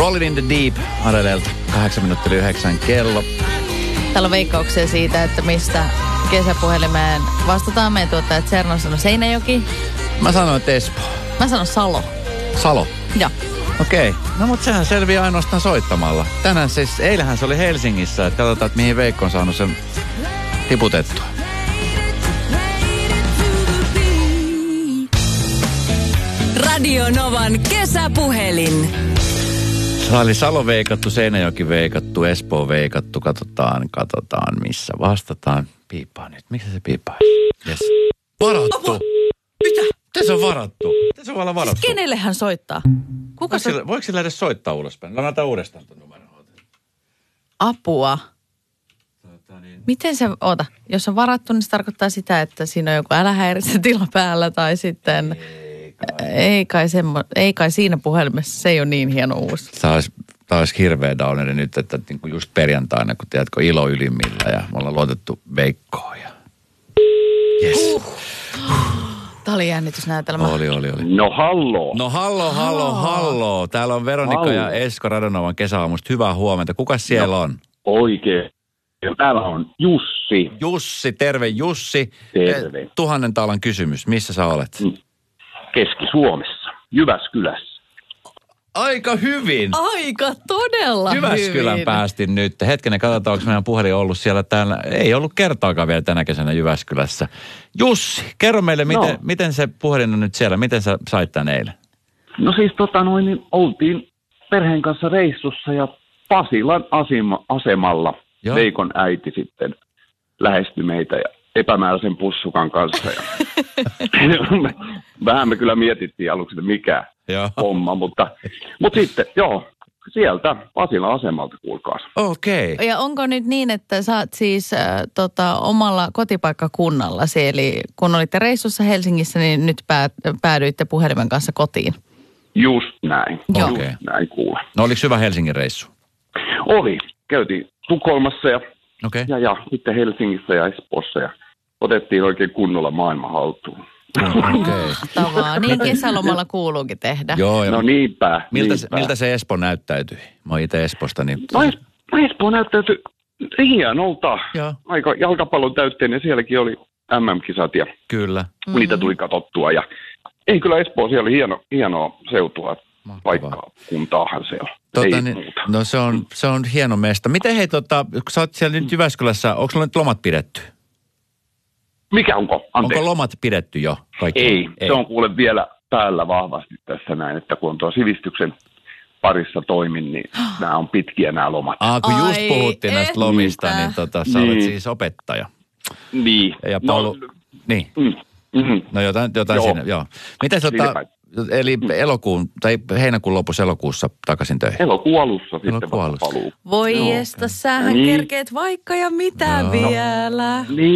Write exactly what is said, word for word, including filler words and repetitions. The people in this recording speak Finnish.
Rolling in the Deep, Adelelta, kahdeksan minuuttia yhdeksän kello. Täällä on veikkauksia siitä, että mistä kesäpuhelimeen vastataan. Meidän tuottajat Serno sanoi Seinäjoki. Mä sanoin, että Espoo. Mä sanon Salo. Salo? Joo. Okei. Okay. No mutta sehän selviää ainoastaan soittamalla. Tänään siis, eilähän se oli Helsingissä, että katsotaan, että mihin Veikko on saanut sen tiputettua. Radio Novan kesäpuhelin. Tämä oli Salo veikattu, Seinäjoki veikattu, Espoo veikattu. Katsotaan, katsotaan, missä vastataan. Piipaa nyt. Miksi se piipaa? Yes. Varattu. Mitä? Miten se on varattu? Miten se voi olla varattu? Siis kenelle hän soittaa? Kuka voiko, se... sillä, voiko sillä edes soittaa ulospäin? Laitetaan uudestaan tuon numeron. Apua. Tota, niin. Miten se, oota, jos on varattu, niin se tarkoittaa sitä, että siinä on joku älähäirissä tila päällä tai sitten... Ei kai, ei kai, semmo, ei kai siinä puhelimessa, se ei ole niin hieno uusi. Tämä olisi, tämä olisi hirveä downeri nyt, että niin kuin just perjantaina, kun tiedätkö, ilo ylimmillä ja me ollaan luotettu Veikkoon ja... Yes. Uh. Tämä oli jännitysnäytelmä. Oli, oli, oli. No hallo. No hallo, hallo, hallo. Täällä on Veronika hallo. Ja Esko Radonovan kesäaamusta. Hyvää huomenta. Kuka siellä no, on? Oikein. Täällä on Jussi. Jussi, terve Jussi. Terve. Tuhannen taalan kysymys. Missä sä olet? Keski-Suomessa. Jyväskylässä. Aika hyvin. Aika todella Jyväskylän hyvin. päästin nyt. Hetkinen, katsotaan, onko meidän puhelin ollut siellä täällä. Ei ollut kertaakaan vielä tänä kesänä Jyväskylässä. Jussi, kerro meille, miten, no. miten se puhelin on nyt siellä? Miten sä sait tän eilen? No siis tota noin, niin oltiin perheen kanssa reissussa ja Pasilan asema, asemalla Joo. Veikon äiti sitten lähestyi meitä ja epämääräisen pussukan kanssa. Ja vähän me kyllä mietittiin aluksi, että mikä joo. homma, mutta, mutta sitten joo, sieltä Pasilan asemalta kuulkaas. Okei. Okay. Ja onko nyt niin, että sä oot siis äh, tota, omalla kotipaikkakunnallasi, eli kun olitte reissussa Helsingissä, niin nyt päät, päädyitte puhelimen kanssa kotiin? Just näin. Joo. Just Okay. näin kuule. No oliko hyvä Helsingin reissu? Oli. Käytiin Tukholmassa ja, okay. ja, ja sitten Helsingissä ja Espoossa ja otettiin oikein kunnolla maailma haltuun. Okay. Tavaa. Niin kesälomalla kuuluukin tehdä. Joo, no niinpä. Miltä, niinpä. miltä se Espoo näyttäytyi? Mä oon itse Espoosta. Niin... No, es, no Espoo näyttäytyi hienolta. Joo. Aika jalkapallon täytteinen. Sielläkin oli M M-kisat ja kyllä. Mm-hmm. niitä tuli katsottua. Ja ei kyllä Espoo, siellä oli hieno, hienoa seutua. Mahtavaa. Paikkaa, kuntaahan se on. Tota, ei niin, muuta. no se on, se on hieno mesta. Miten hei, tota, kun sä oot siellä nyt Jyväskylässä, onko sulla nyt lomat pidetty? Mikä onko? Anteeksi. Onko lomat pidetty jo? Kaikki? Ei, ei, se on kuule vielä päällä vahvasti tässä näin, että kun on tuo sivistyksen parissa toimin, niin nämä on pitkiä nämä lomat. Ah, kun just Ai, puhuttiin näistä lomista, että. niin tota, sä niin. olet siis opettaja. Niin. Ja Paulu, no, niin. Mm, mm, No jotain, jotain joo. siinä, joo. Miten tota, eli elokuun, tai heinäkuun lopussa elokuussa takaisin töihin? Elokuun alussa sitten Elokuun vasta alussa. paluu. Voi Joo, estä, okay. sähän Niin. kerkeet vaikka ja mitä Joo. vielä. Niin.